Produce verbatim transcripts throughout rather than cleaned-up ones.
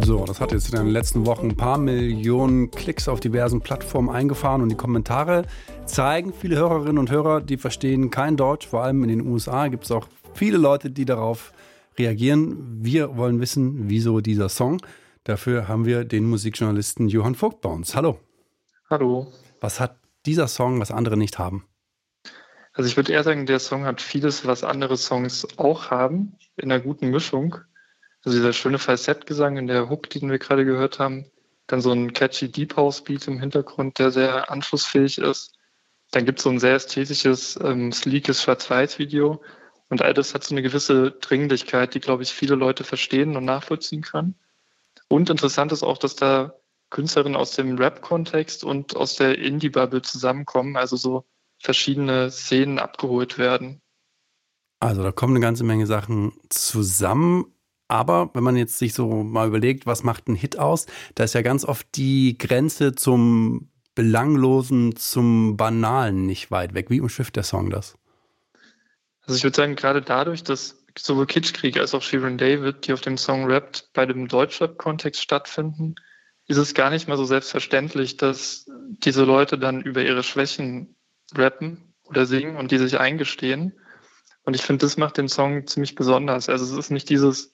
So, das hat jetzt in den letzten Wochen ein paar Millionen Klicks auf diversen Plattformen eingefahren und die Kommentare zeigen, viele Hörerinnen und Hörer, die verstehen kein Deutsch, vor allem in den U S A gibt es auch viele Leute, die darauf reagieren. Wir wollen wissen, wieso dieser Song. Dafür haben wir den Musikjournalisten Johann Vogt bei uns. Hallo. Hallo. Was hat dieser Song, was andere nicht haben? Also ich würde eher sagen, der Song hat vieles, was andere Songs auch haben, in einer guten Mischung. Also dieser schöne Falsettgesang in der Hook, den wir gerade gehört haben, dann so ein catchy Deep House Beat im Hintergrund, der sehr anschlussfähig ist. Dann gibt es so ein sehr ästhetisches, ähm, sleekes Schwarz-Weiß-Video und all das hat so eine gewisse Dringlichkeit, die, glaube ich, viele Leute verstehen und nachvollziehen können. Und interessant ist auch, dass da Künstlerinnen aus dem Rap-Kontext und aus der Indie-Bubble zusammenkommen, also so verschiedene Szenen abgeholt werden. Also da kommen eine ganze Menge Sachen zusammen. Aber wenn man jetzt sich so mal überlegt, was macht ein Hit aus, da ist ja ganz oft die Grenze zum Belanglosen, zum Banalen nicht weit weg. Wie umschifft der Song das? Also ich würde sagen, gerade dadurch, dass sowohl Kitschkrieg als auch Shirin David, die auf dem Song rappt, bei dem Deutschrap-Kontext stattfinden, ist es gar nicht mal so selbstverständlich, dass diese Leute dann über ihre Schwächen rappen oder singen und die sich eingestehen. Und ich finde, das macht den Song ziemlich besonders. Also es ist nicht dieses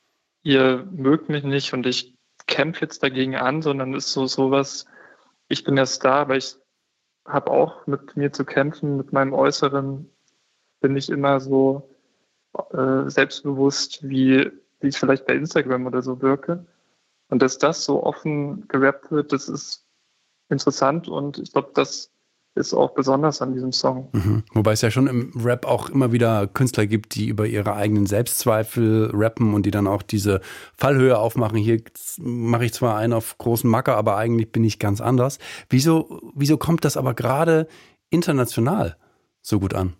ihr mögt mich nicht und ich kämpfe jetzt dagegen an, sondern es ist so sowas, ich bin der Star, aber ich habe auch mit mir zu kämpfen, mit meinem Äußeren bin ich immer so äh, selbstbewusst, wie, wie ich vielleicht bei Instagram oder so wirke. Und dass das so offen gerappt wird, das ist interessant und ich glaube, das ist auch besonders an diesem Song. Mhm. Wobei es ja schon im Rap auch immer wieder Künstler gibt, die über ihre eigenen Selbstzweifel rappen und die dann auch diese Fallhöhe aufmachen. Hier mache ich zwar einen auf großen Macker, aber eigentlich bin ich ganz anders. Wieso, wieso kommt das aber gerade international so gut an?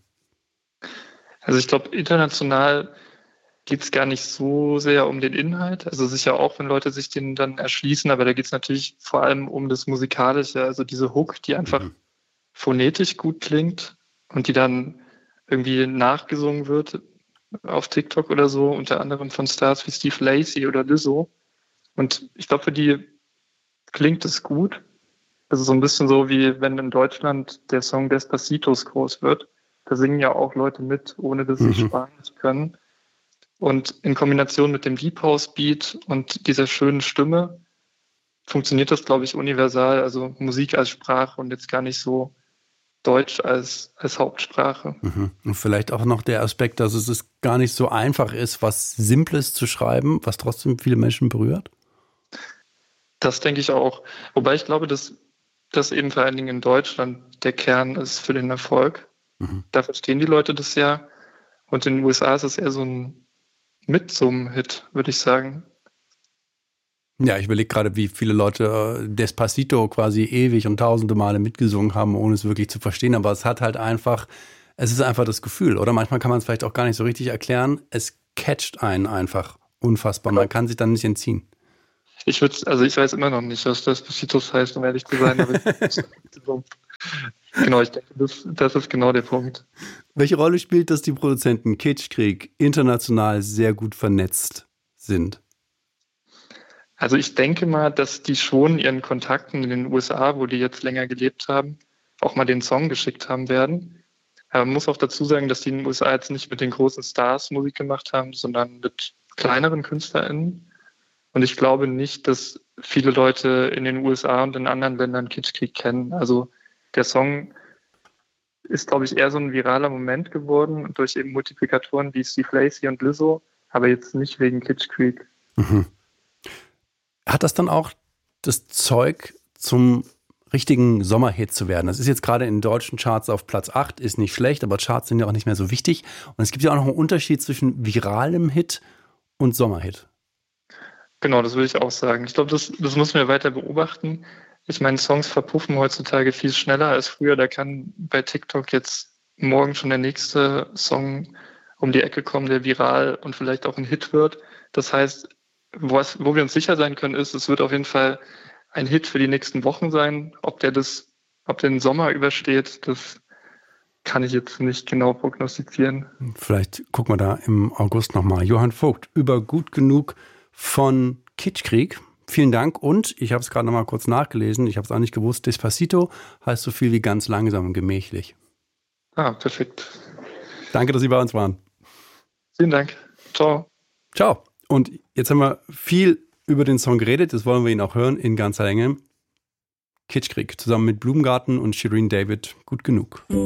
Also ich glaube, international geht es gar nicht so sehr um den Inhalt. Also sicher auch, wenn Leute sich den dann erschließen, aber da geht es natürlich vor allem um das Musikalische, also diese Hook, die einfach mhm. phonetisch gut klingt und die dann irgendwie nachgesungen wird auf TikTok oder so, unter anderem von Stars wie Steve Lacy oder Lizzo. Und ich glaube, für die klingt es gut. Also so ein bisschen so, wie wenn in Deutschland der Song Despacitos groß wird. Da singen ja auch Leute mit, ohne dass sie mhm. Spanisch können. Und in Kombination mit dem Deep House Beat und dieser schönen Stimme funktioniert das, glaube ich, universal. Also Musik als Sprache und jetzt gar nicht so Deutsch als, als Hauptsprache. Mhm. Und vielleicht auch noch der Aspekt, dass es gar nicht so einfach ist, was Simples zu schreiben, was trotzdem viele Menschen berührt? Das denke ich auch. Wobei ich glaube, dass das eben vor allen Dingen in Deutschland der Kern ist für den Erfolg. Mhm. Da verstehen die Leute das ja. Und in den U S A ist es eher so ein Mitsummen-Hit, würde ich sagen. Ja, ich überlege gerade, wie viele Leute Despacito quasi ewig und tausende Male mitgesungen haben, ohne es wirklich zu verstehen. Aber es hat halt einfach, es ist einfach das Gefühl. Oder manchmal kann man es vielleicht auch gar nicht so richtig erklären. Es catcht einen einfach unfassbar. Man kann sich dann nicht entziehen. Ich würde, also ich weiß immer noch nicht, was Despacitos heißt, um ehrlich zu sein. Aber genau, ich denke, das, das ist genau der Punkt. Welche Rolle spielt, dass die Produzenten Kitschkrieg international sehr gut vernetzt sind? Also ich denke mal, dass die schon ihren Kontakten in den U S A, wo die jetzt länger gelebt haben, auch mal den Song geschickt haben werden. Aber man muss auch dazu sagen, dass die in den U S A jetzt nicht mit den großen Stars Musik gemacht haben, sondern mit kleineren KünstlerInnen. Und ich glaube nicht, dass viele Leute in den U S A und in anderen Ländern Kitschkrieg kennen. Also der Song ist, glaube ich, eher so ein viraler Moment geworden durch eben Multiplikatoren wie Steve Lacy und Lizzo, aber jetzt nicht wegen Kitschkrieg. Mhm. Hat das dann auch das Zeug, zum richtigen Sommerhit zu werden? Das ist jetzt gerade in deutschen Charts auf Platz acht, ist nicht schlecht, aber Charts sind ja auch nicht mehr so wichtig. Und es gibt ja auch noch einen Unterschied zwischen viralem Hit und Sommerhit. Genau, das würde ich auch sagen. Ich glaube, das, das muss man weiter beobachten. Ich meine, Songs verpuffen heutzutage viel schneller als früher. Da kann bei TikTok jetzt morgen schon der nächste Song um die Ecke kommen, der viral und vielleicht auch ein Hit wird. Das heißt, Was, wo wir uns sicher sein können, ist, es wird auf jeden Fall ein Hit für die nächsten Wochen sein. Ob der das, ob der den Sommer übersteht, das kann ich jetzt nicht genau prognostizieren. Vielleicht gucken wir da im August nochmal. Johann Vogt über Gut genug von Kitschkrieg. Vielen Dank und ich habe es gerade noch mal kurz nachgelesen, ich habe es auch nicht gewusst, Despacito heißt so viel wie ganz langsam und gemächlich. Ah, perfekt. Danke, dass Sie bei uns waren. Vielen Dank. Ciao. Ciao. Und jetzt haben wir viel über den Song geredet, das wollen wir ihn auch hören in ganzer Länge. Kitschkrieg zusammen mit Blumengarten und Shirin David, gut genug.